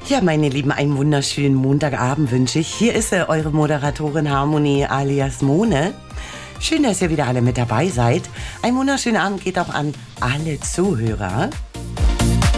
Ja, meine Lieben, einen wunderschönen Montagabend wünsche ich. Hier ist eure Moderatorin Harmonie alias Mone. Schön, dass ihr wieder alle mit dabei seid. Ein wunderschöner Abend geht auch an alle Zuhörer.